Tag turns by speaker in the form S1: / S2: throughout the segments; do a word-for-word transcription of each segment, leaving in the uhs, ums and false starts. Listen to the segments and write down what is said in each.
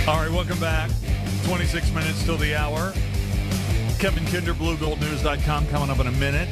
S1: All right, welcome back. twenty-six minutes till the hour. Kevin Kinder, blue gold news dot com, coming up in a minute.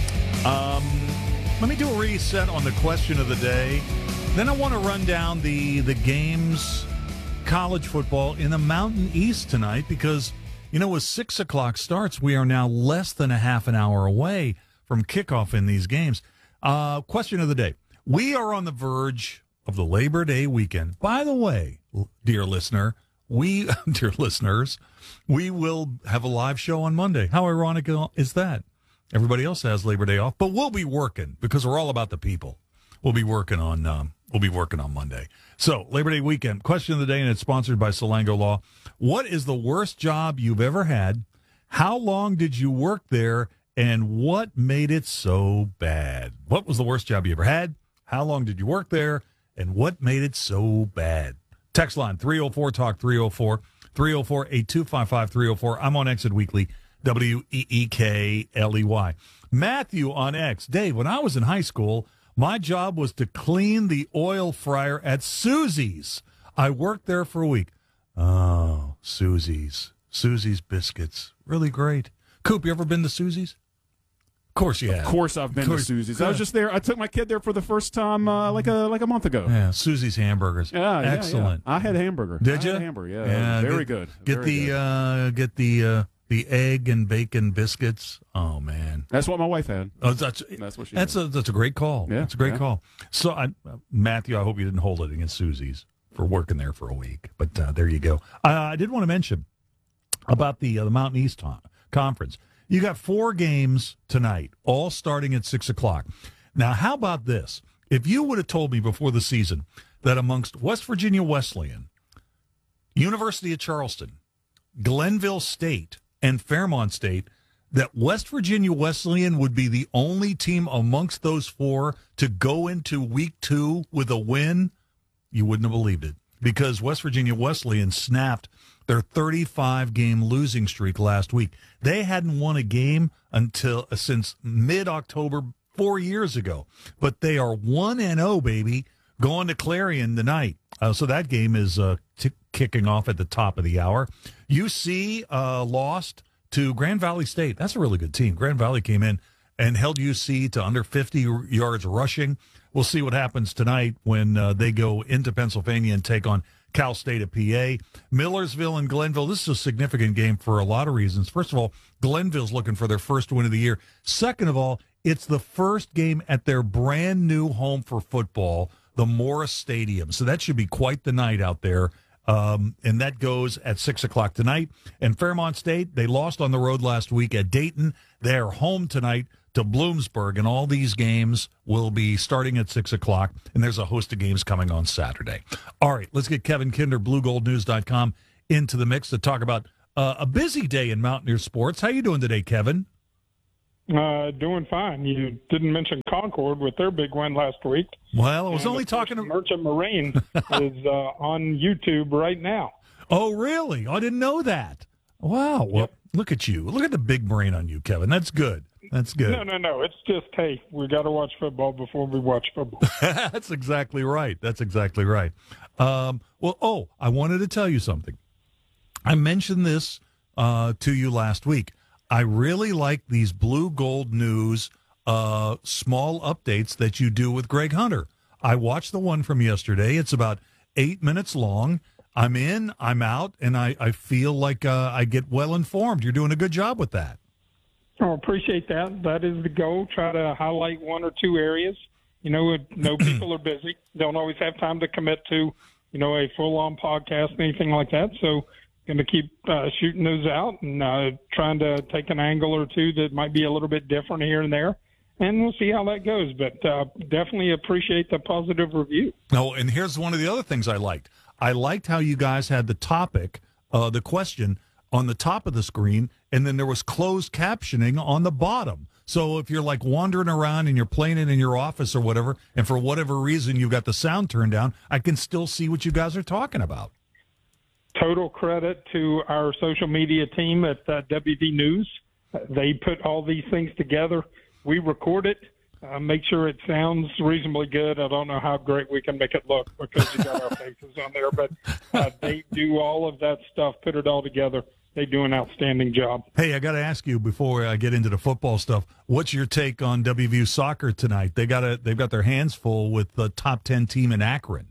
S1: Um, let me do a reset on the question of the day. Then I want to run down the, the games, college football in the Mountain East tonight because, you know, as six o'clock starts, we are now less than a half an hour away from kickoff in these games. Uh, question of the day. We are on the verge of the Labor Day weekend. By the way, dear listener, we, dear listeners, we will have a live show on Monday. How ironic is that? Everybody else has Labor Day off, but we'll be working because we're all about the people. We'll be working on um, we'll be working on Monday. So Labor Day weekend. Question of the day, and it's sponsored by Salango Law. What is the worst job you've ever had? How long did you work there? And what made it so bad? What was the worst job you ever had? How long did you work there? And what made it so bad? Text line three oh four talk three oh four, three oh four, eight two five five, three oh four. I'm on Exit Weekly, W E E K L E Y. Matthew on X. Dave, when I was in high school, my job was to clean the oil fryer at Susie's. I worked there for a week. Oh, Susie's. Susie's Biscuits. Really great. Coop, you ever been to Susie's? Of course you have.
S2: Of course I've been course. to Susie's. I was just there. I took my kid there for the first time uh, like a like a month ago.
S1: Yeah, Susie's hamburgers.
S2: Yeah, yeah
S1: excellent.
S2: Yeah. I had hamburger.
S1: Did you?
S2: I had hamburger. Yeah, yeah very
S1: get,
S2: good.
S1: Get
S2: very
S1: the
S2: good.
S1: Uh, get the uh, the egg and bacon biscuits. Oh man,
S2: that's what my wife had.
S1: Oh, that's
S2: that's what she.
S1: That's
S2: had.
S1: a that's a great call.
S2: Yeah,
S1: that's a great
S2: yeah.
S1: call. So, I, uh, Matthew, I hope you didn't hold it against Susie's for working there for a week. But uh, there you go. Uh, I did want to mention about the uh, the Mountain East to- Conference. You got four games tonight, all starting at six o'clock. Now, how about this? If you would have told me before the season that amongst West Virginia Wesleyan, University of Charleston, Glenville State, and Fairmont State, that West Virginia Wesleyan would be the only team amongst those four to go into week two with a win, you wouldn't have believed it. Because West Virginia Wesleyan snapped their thirty-five game losing streak last week. They hadn't won a game until uh, since mid-October four years ago. But they are one and oh, baby, going to Clarion tonight. Uh, so that game is uh, t- kicking off at the top of the hour. U C uh, lost to Grand Valley State. That's a really good team. Grand Valley came in and held U C to under fifty yards rushing. We'll see what happens tonight when uh, they go into Pennsylvania and take on Cal State of P A. Millersville and Glenville, this is a significant game for a lot of reasons. First of all, Glenville's looking for their first win of the year. Second of all, it's the first game at their brand new home for football, the Morris Stadium. So that should be quite the night out there. Um, and that goes at six o'clock tonight. And Fairmont State, they lost on the road last week at Dayton. They're home tonight to Bloomsburg, and all these games will be starting at six o'clock, and there's a host of games coming on Saturday. All right, let's get Kevin Kinder, blue gold news dot com, into the mix to talk about uh, a busy day in Mountaineer sports. How you doing today, Kevin?
S3: Uh, doing fine. You didn't mention Concord with their big win last week.
S1: Well, I was
S3: and
S1: only talking
S3: about
S1: to...
S3: Merchant Marine is uh, on YouTube right now.
S1: Oh, really? I didn't know that. Wow. Well,
S3: Yep.
S1: Look at you. Look at the big brain on you, Kevin. That's good. That's good.
S3: No, no, no. It's just, hey, we got to watch football before we watch football.
S1: That's exactly right. That's exactly right. Um, well, oh, I wanted to tell you something. I mentioned this uh, to you last week. I really like these Blue Gold News uh, small updates that you do with Greg Hunter. I watched the one from yesterday. It's about eight minutes long. I'm in, I'm out, and I, I feel like uh, I get well informed. You're doing a good job with that.
S3: I appreciate that. That is the goal. Try to highlight one or two areas. You know, no people are busy. Don't always have time to commit to, you know, a full-on podcast, anything like that. So going to keep uh, shooting those out and uh, trying to take an angle or two that might be a little bit different here and there. And we'll see how that goes. But uh, definitely appreciate the positive review.
S1: Oh, and here's one of the other things I liked. I liked how you guys had the topic, uh, the question, on the top of the screen, and then there was closed captioning on the bottom. So if you're like wandering around and you're playing it in your office or whatever, and for whatever reason you've got the sound turned down, I can still see what you guys are talking about.
S3: Total credit to our social media team at uh, W V News. They put all these things together. We record it. Uh, make sure it sounds reasonably good. I don't know how great we can make it look because you got our faces on there, but uh, they do all of that stuff, put it all together. They do an outstanding job.
S1: Hey, I got to ask you before I get into the football stuff. What's your take on W V U soccer tonight? They got a, they've got their hands full with the top ten team in Akron.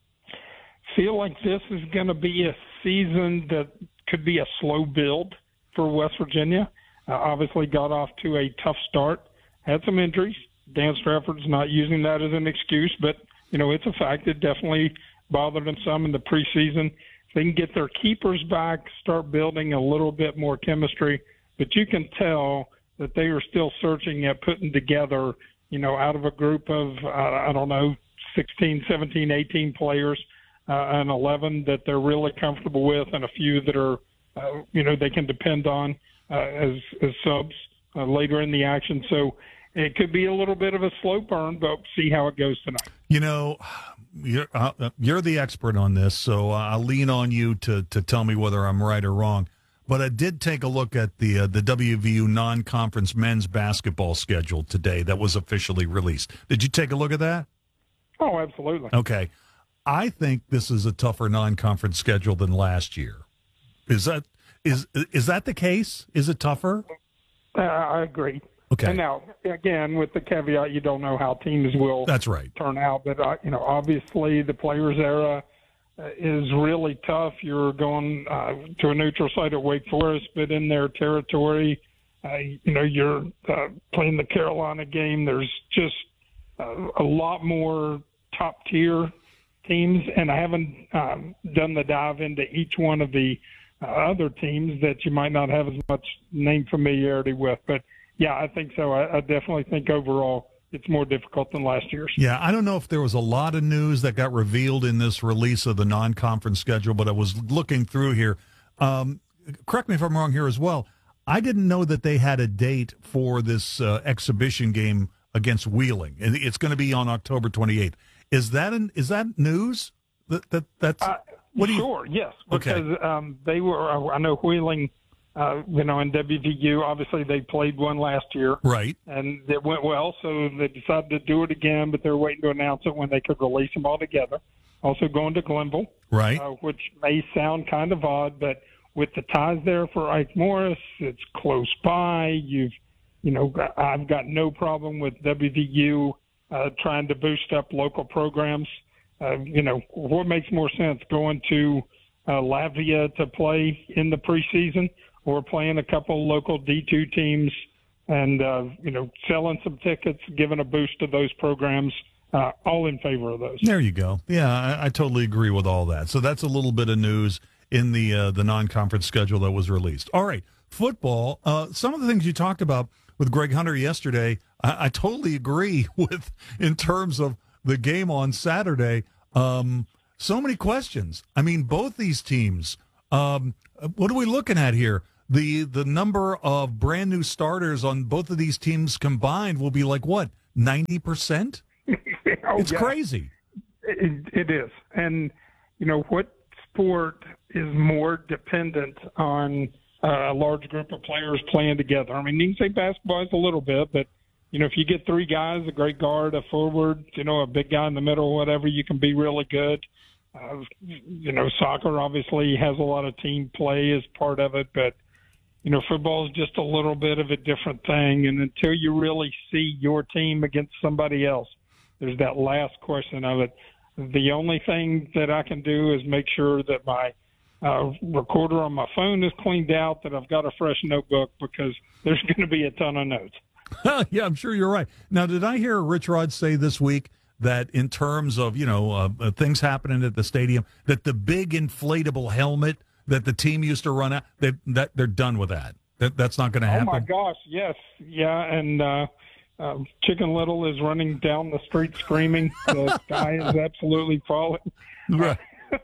S3: Feel like this is going to be a season that could be a slow build for West Virginia. Uh, obviously, got off to a tough start, had some injuries. Dan Strafford's not using that as an excuse, but you know it's a fact. It definitely bothered them some in the preseason. If they can get their keepers back, start building a little bit more chemistry, but you can tell that they are still searching at putting together, you know, out of a group of, uh, I don't know, sixteen, seventeen, eighteen players, uh, and eleven that they're really comfortable with, and a few that are, uh, you know, they can depend on uh, as, as subs uh, later in the action. So it could be a little bit of a slow burn, but see how it goes tonight.
S1: You know, you're, uh, you're the expert on this, so I'll lean on you to, to tell me whether I'm right or wrong. But I did take a look at the uh, the W V U non-conference men's basketball schedule today that was officially released. Did you take a look at that?
S3: Oh, absolutely.
S1: Okay. I think this is a tougher non-conference schedule than last year. Is that is is that the case? Is it tougher?
S3: Uh, I agree.
S1: Okay.
S3: And now, again, with the caveat, you don't know how teams will
S1: That's right.
S3: turn out. But, uh, you know, obviously the players' era uh, is really tough. You're going uh, to a neutral site at Wake Forest, but in their territory, uh, you know, you're uh, playing the Carolina game. There's just uh, a lot more top-tier teams, and I haven't um, done the dive into each one of the uh, other teams that you might not have as much name familiarity with. But, yeah, I think so. I, I definitely think overall it's more difficult than last year's.
S1: Yeah, I don't know if there was a lot of news that got revealed in this release of the non-conference schedule, but I was looking through here. Um, correct me if I'm wrong here as well. I didn't know that they had a date for this uh, exhibition game against Wheeling. It's going to be on October twenty-eighth. Is that an, is that news? That, that that's
S3: uh,
S1: what do you,
S3: sure, yes, because
S1: okay.
S3: um, they were. I know Wheeling. Uh, you know, in W V U, obviously they played one last year,
S1: right?
S3: And it went well, so they decided to do it again. But they're waiting to announce it when they could release them all together. Also going to Glenville,
S1: right?
S3: Uh, which may sound kind of odd, but with the ties there for Ike Morris, it's close by. You've, you know, I've got no problem with W V U uh, trying to boost up local programs. Uh, you know, what makes more sense, going to uh, Latvia to play in the preseason, or playing a couple local D two teams and, uh, you know, selling some tickets, giving a boost to those programs, uh, all in favor of those.
S1: There you go. Yeah, I, I totally agree with all that. So that's a little bit of news in the uh, the non-conference schedule that was released. All right, football. Uh, some of the things you talked about with Greg Hunter yesterday, I, I totally agree with in terms of the game on Saturday. Um, so many questions. I mean, both these teams, um, what are we looking at here? The the number of brand new starters on both of these teams combined will be like, what, ninety percent?
S3: oh,
S1: it's
S3: yeah.
S1: crazy.
S3: It, it is. And, you know, what sport is more dependent on uh, a large group of players playing together? I mean, you can say basketball is a little bit, but, you know, if you get three guys, a great guard, a forward, you know, a big guy in the middle, whatever, you can be really good. Uh, you know, soccer obviously has a lot of team play as part of it, but, you know, football is just a little bit of a different thing. And until you really see your team against somebody else, there's that last question of it. The only thing that I can do is make sure that my uh, recorder on my phone is cleaned out, that I've got a fresh notebook, because there's going to be a ton of notes.
S1: Yeah, I'm sure you're right. Now, did I hear Rich Rod say this week that in terms of, you know, uh, things happening at the stadium, that the big inflatable helmet that the team used to run out, they, that they're done with that? That that's not going to happen?
S3: Oh, my gosh, yes. Yeah, and uh, uh, Chicken Little is running down the street screaming. The sky is absolutely falling.
S1: Right.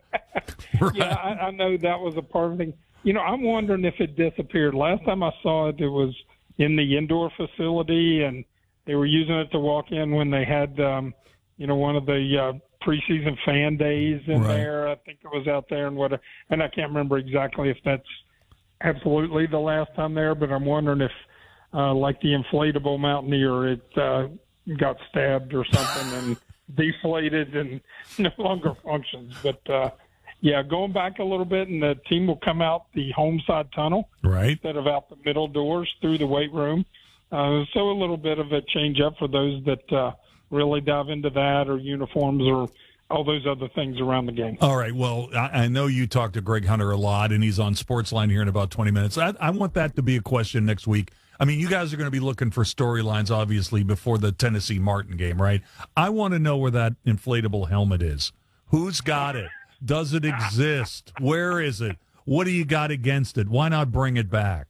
S1: right.
S3: Yeah, I, I know that was a part of the thing. You know, I'm wondering if it disappeared. Last time I saw it, it was in the indoor facility, and they were using it to walk in when they had, um, you know, one of the uh, preseason fan days in
S1: right.
S3: there. I think it was out there, and what, and I can't remember exactly if that's absolutely the last time there, but I'm wondering if, uh, like the inflatable Mountaineer, it uh, got stabbed or something and deflated and no longer functions. But, uh, yeah, going back a little bit, and the team will come out the home side tunnel
S1: right,
S3: instead of out the middle doors through the weight room. Uh, so a little bit of a change up for those that uh, really dive into that, or uniforms, or all those other things around the game.
S1: All right. Well, I, I know you talk to Greg Hunter a lot, and he's on Sportsline here in about twenty minutes. I, I want that to be a question next week. I mean, you guys are going to be looking for storylines, obviously, before the Tennessee Martin game, right? I want to know where that inflatable helmet is. Who's got it? Does it exist? Where is it? What do you got against it? Why not bring it back?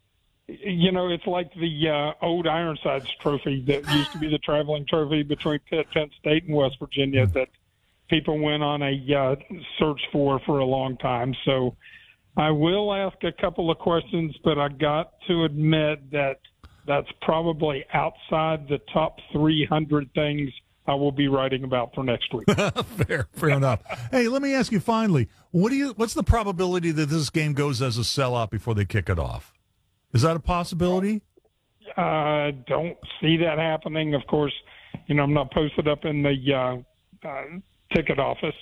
S3: You know, it's like the uh, old Ironsides trophy that used to be the traveling trophy between Pitt, Penn State, and West Virginia that people went on a uh, search for for a long time. So I will ask a couple of questions, but I got to admit that that's probably outside the top three hundred things I will be writing about for next week.
S1: fair, fair enough. Hey, let me ask you finally, what do you? What's the probability that this game goes as a sellout before they kick it off? Is that a possibility?
S3: I uh, don't see that happening. Of course, you know, I'm not posted up in the uh, uh, ticket office.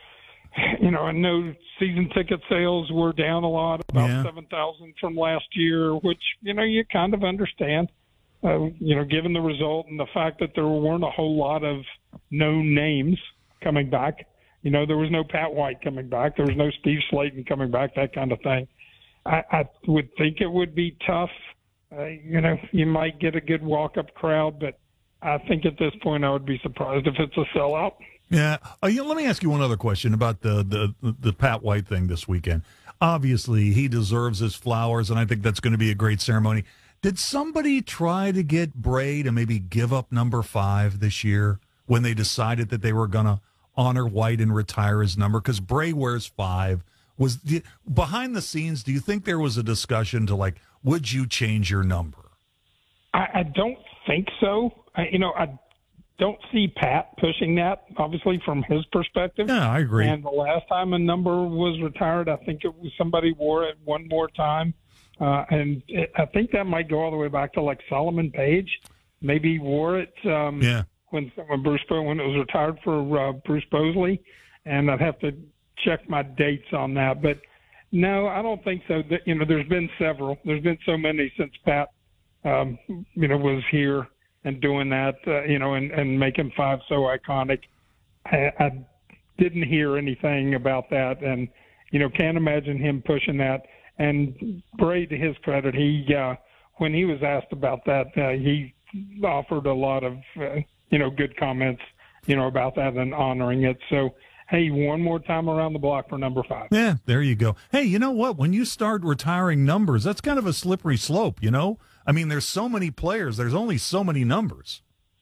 S3: You know, I know season ticket sales were down a lot, about
S1: yeah.
S3: seven thousand from last year, which, you know, you kind of understand. Uh, you know, given the result and the fact that there weren't a whole lot of known names coming back. You know, there was no Pat White coming back. There was no Steve Slayton coming back, that kind of thing. I, I would think it would be tough. Uh, you know, you might get a good walk-up crowd, but I think at this point I would be surprised if it's a sellout.
S1: Yeah. Uh, you know, let me ask you one other question about the, the, the Pat White thing this weekend. Obviously, he deserves his flowers, and I think that's going to be a great ceremony. Did somebody try to get Bray to maybe give up number five this year when they decided that they were going to honor White and retire his number? Because Bray wears five. Was the, behind the scenes, do you think there was a discussion to, like, would you change your number?
S3: I, I don't think so. I, you know, I don't see Pat pushing that, obviously, from his perspective.
S1: Yeah, I agree.
S3: And the last time a number was retired, I think it was somebody wore it one more time. Uh, and it, I think that might go all the way back to like Solomon Page. Maybe wore it um,
S1: yeah.
S3: when when Bruce when it was retired for uh, Bruce Bosley, and I'd have to check my dates on that. But no, I don't think so. That, you know, there's been several. There's been so many since Pat, um, you know, was here and doing that. Uh, you know, and, and making five so iconic. I, I didn't hear anything about that, and you know, can't imagine him pushing that. And Bray, to his credit, he uh, when he was asked about that, uh, he offered a lot of uh, you know good comments, you know about that and honoring it. So, hey, one more time around the block for number five.
S1: Yeah, there you go. Hey, you know what? When you start retiring numbers, that's kind of a slippery slope. You know, I mean, there's so many players. There's only so many numbers.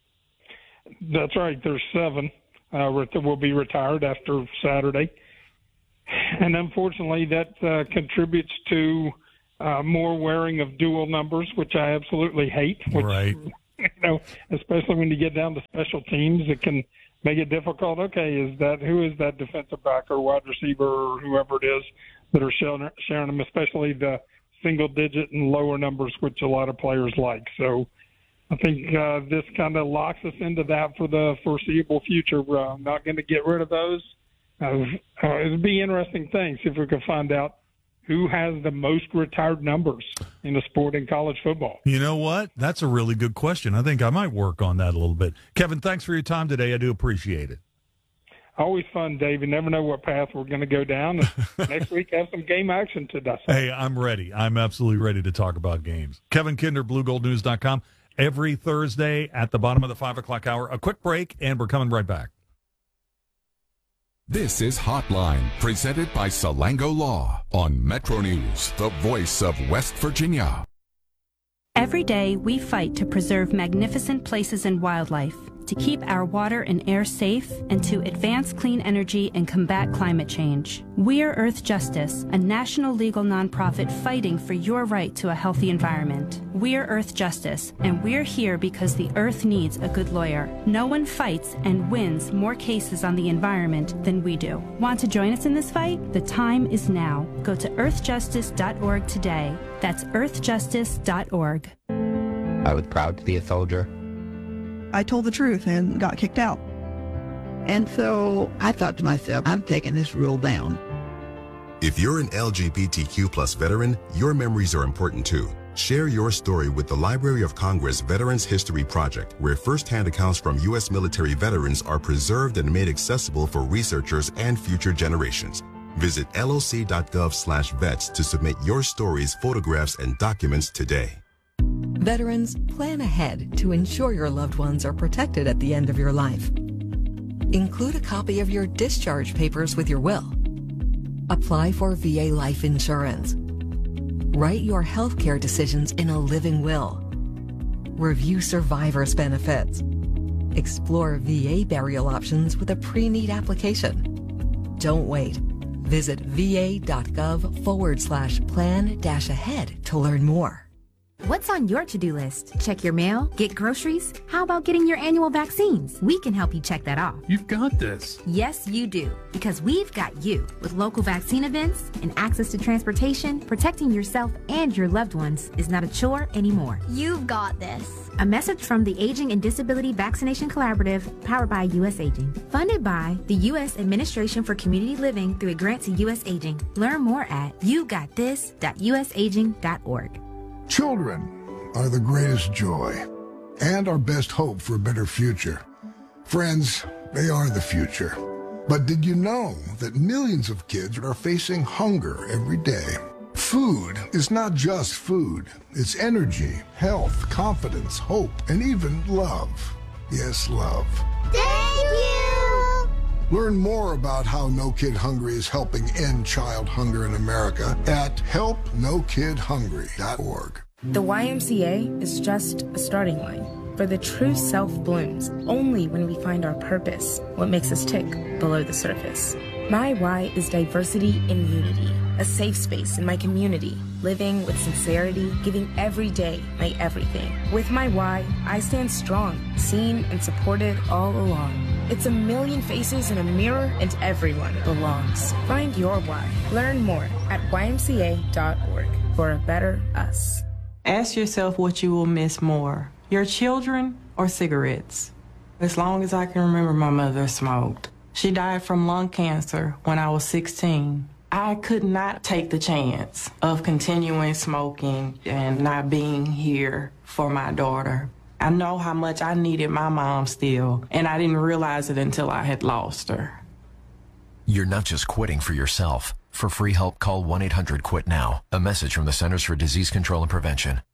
S3: That's right. There's seven uh, that will be retired after Saturday. And unfortunately, that uh, contributes to uh, more wearing of dual numbers, which I absolutely hate. Which,
S1: right.
S3: You know, especially when you get down to special teams, it can make it difficult. Okay, is that who is that defensive back or wide receiver or whoever it is that are sharing, sharing them, especially the single-digit and lower numbers, which a lot of players like. So I think uh, this kind of locks us into that for the foreseeable future. Uh, I'm not going to get rid of those. Uh, uh, it would be interesting things if we could find out who has the most retired numbers in the sport in college football.
S1: You know what? That's a really good question. I think I might work on that a little bit. Kevin, thanks for your time today. I do appreciate it.
S3: Always fun, Dave. You never know what path we're going to go down. Next week, have some game action to dissect.
S1: Hey, I'm ready. I'm absolutely ready to talk about games. Kevin Kinder, blue gold news dot com. Every Thursday at the bottom of the five o'clock hour. A quick break, and we're coming right back.
S4: This is Hotline, presented by Salango Law on Metro News, the voice of West Virginia.
S5: Every day, we fight to preserve magnificent places and wildlife, to keep our water and air safe, and to advance clean energy and combat climate change. We're Earth Justice, a national legal nonprofit fighting for your right to a healthy environment. We're Earth Justice, and we're here because the Earth needs a good lawyer. No one fights and wins more cases on the environment than we do. Want to join us in this fight? The time is now. Go to earth justice dot org today. That's earth justice dot org.
S6: I was proud to be a soldier. I told the truth and got kicked out.
S7: And so I thought to myself, I'm taking this rule down.
S8: If you're an L G B T Q plus veteran, your memories are important too. Share your story with the Library of Congress Veterans History Project, where firsthand accounts from U S military veterans are preserved and made accessible for researchers and future generations. Visit L O C dot gov slash vets to submit your stories, photographs, and documents today.
S9: Veterans, plan ahead to ensure your loved ones are protected at the end of your life. Include a copy of your discharge papers with your will. Apply for V A life insurance. Write your healthcare decisions in a living will. Review survivor's benefits. Explore V A burial options with a pre-need application. Don't wait. Visit va.gov forward slash plan dash ahead to learn more.
S10: What's on your to-do list? Check your mail? Get groceries? How about getting your annual vaccines? We can help you check that off.
S2: You've got this.
S10: Yes, you do. Because we've got you. With local vaccine events and access to transportation, protecting yourself and your loved ones is not a chore anymore.
S11: You've got this.
S10: A message from the Aging and Disability Vaccination Collaborative, powered by U S Aging. Funded by the U S Administration for Community Living through a grant to U S Aging. Learn more at you got this dot u s aging dot org.
S12: Children are the greatest joy and our best hope for a better future. Friends, they are the future. But did you know that millions of kids are facing hunger every day? Food is not just food. It's energy, health, confidence, hope, and even love. Yes, love.
S11: Thank you!
S12: Learn more about how No Kid Hungry is helping end child hunger in America at help no kid hungry dot org.
S13: The Y M C A is just a starting line, for the true self blooms only when we find our purpose, what makes us tick below the surface. My why is diversity and unity, a safe space in my community, living with sincerity, giving every day my everything. With my why, I stand strong, seen and supported all along. It's a million faces in a mirror and everyone belongs. Find your why. Learn more at y m c a dot org for a better us.
S14: Ask yourself what you will miss more, your children or cigarettes. As long as I can remember, my mother smoked. She died from lung cancer when I was sixteen. I could not take the chance of continuing smoking and not being here for my daughter. I know how much I needed my mom still, and I didn't realize it until I had lost her.
S15: You're not just quitting for yourself. For free help, call one eight hundred quit now. A message from the Centers for Disease Control and Prevention.